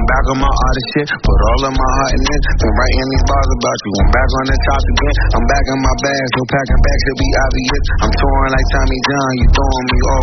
back on my artist shit, put all of my heart in it. Been writing these bars about you, I'm back on the top again. I'm back in my bag, so packing back should be obvious. I'm touring like Tommy John, you throwing me off